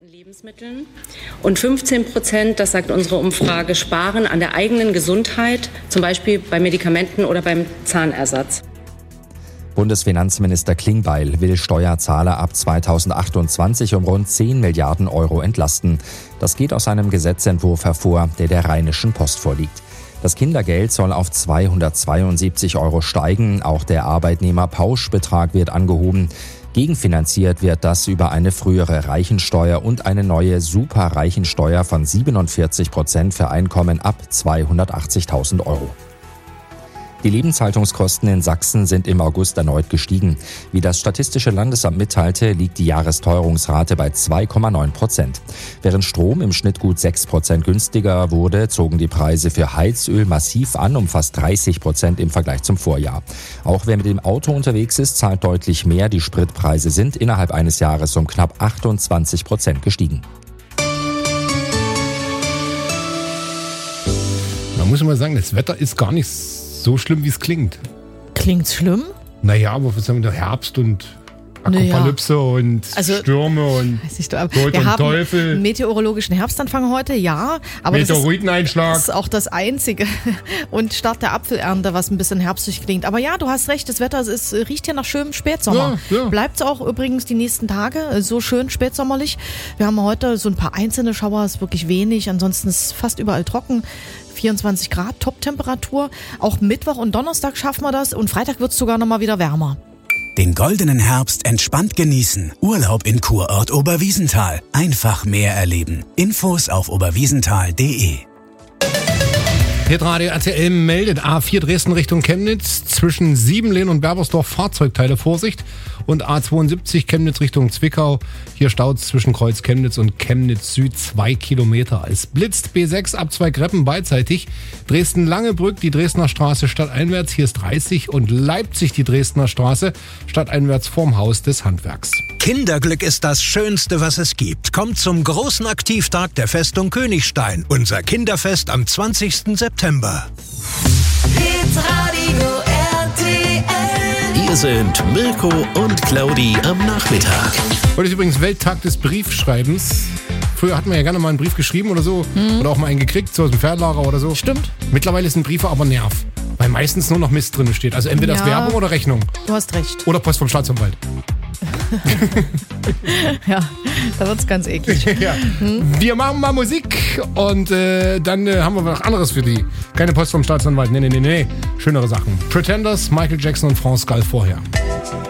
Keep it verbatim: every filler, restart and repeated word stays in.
Lebensmitteln und fünfzehn Prozent, das sagt unsere Umfrage, sparen an der eigenen Gesundheit, zum Beispiel bei Medikamenten oder beim Zahnersatz. Bundesfinanzminister Klingbeil will Steuerzahler ab zweitausendzweiundzwanzig um rund zehn Milliarden Euro entlasten. Das geht aus einem Gesetzentwurf hervor, der der Rheinischen Post vorliegt. Das Kindergeld soll auf zweihundertzweiundsiebzig Euro steigen. Auch der Arbeitnehmerpauschbetrag wird angehoben. Gegenfinanziert wird das über eine frühere Reichensteuer und eine neue Superreichensteuer von siebenundvierzig Prozent für Einkommen ab zweihundertachtzigtausend Euro. Die Lebenshaltungskosten in Sachsen sind im August erneut gestiegen. Wie das Statistische Landesamt mitteilte, liegt die Jahresteuerungsrate bei zwei Komma neun Prozent. Während Strom im Schnitt gut sechs Prozent günstiger wurde, zogen die Preise für Heizöl massiv an, um fast dreißig Prozent im Vergleich zum Vorjahr. Auch wer mit dem Auto unterwegs ist, zahlt deutlich mehr. Die Spritpreise sind innerhalb eines Jahres um knapp achtundzwanzig Prozent gestiegen. Man muss mal sagen, das Wetter ist gar nicht so schlimm, wie es klingt. Klingt's schlimm? Naja, aber was haben wir da? Herbst und Apokalypse naja. und also, Stürme und weiß ich, Tod wir und haben Teufel. Einen meteorologischen Herbstanfang heute, ja. Aber Meteoriteneinschlag. Das ist, das ist auch das Einzige. Und Start der Apfelernte, was ein bisschen herbstlich klingt. Aber ja, du hast recht, das Wetter es riecht hier nach schönem Spätsommer. Ja, ja. Bleibt es auch übrigens die nächsten Tage so schön spätsommerlich. Wir haben heute so ein paar einzelne Schauer, ist wirklich wenig. Ansonsten ist fast überall trocken. vierundzwanzig Grad, Top-Temperatur. Auch Mittwoch und Donnerstag schaffen wir das. Und Freitag wird es sogar noch mal wieder wärmer. Den goldenen Herbst entspannt genießen. Urlaub in Kurort Oberwiesenthal. Einfach mehr erleben. Infos auf oberwiesenthal punkt de. Hitradio R T L meldet A vier Dresden Richtung Chemnitz. Zwischen Siebenlehn und Berbersdorf Fahrzeugteile Vorsicht. Und A zweiundsiebzig Chemnitz Richtung Zwickau. Hier staut es zwischen Kreuz Chemnitz und Chemnitz Süd zwei Kilometer. Es blitzt B sechs ab zwei Greppen beidseitig. Dresden-Langebrück, die Dresdner Straße stadteinwärts. Hier ist dreißig. Und Leipzig, die Dresdner Straße stadteinwärts vorm Haus des Handwerks. Kinderglück ist das Schönste, was es gibt. Kommt zum großen Aktivtag der Festung Königstein. Unser Kinderfest am zwanzigsten September. Hitradio R T L. Hier sind Mirko und Claudi am Nachmittag. Heute ist übrigens Welttag des Briefschreibens. Früher hat man ja gerne mal einen Brief geschrieben oder so. Hm. Oder auch mal einen gekriegt, so aus dem Fernlager oder so. Stimmt. Mittlerweile sind Briefe aber Nerv. Weil meistens nur noch Mist drin steht. Also entweder ja, das Werbung oder Rechnung. Du hast recht. Oder Post vom Staatsanwalt. Ja, da wird's ganz eklig. Ja. Hm? Wir machen mal Musik und äh, dann äh, haben wir noch anderes für die. Keine Post vom Staatsanwalt. Nee, nee, nee, nee. Schönere Sachen. Pretenders, Michael Jackson und France Gall vorher.